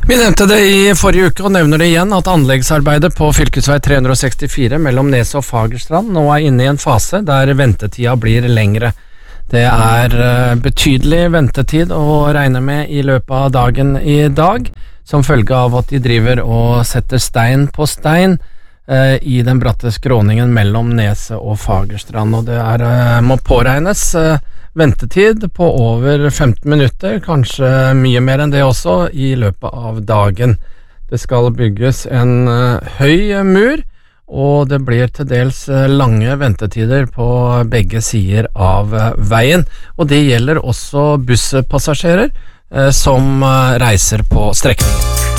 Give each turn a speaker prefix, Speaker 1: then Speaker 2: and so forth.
Speaker 1: Vi nevnte det i forrige uke og nevner det igjen at anleggsarbeidet på fylkesvei 364 mellom Nes og Fagerstrand nå inne i en fase der ventetida blir lengre. Det betydelig ventetid å regne med i løpet av dagen i dag, som følge av at de driver og setter stein på stein i den bratte skråningen mellom Neset og Fagerstrand, og det må påregnes ventetid på over 15 minutter, kanskje mye mer enn det også, i løpet av dagen. Det skal bygges en høy mur, og det blir til dels lange ventetider på begge sider av veien, og det gjelder også busspassasjerer som reiser på strekningen.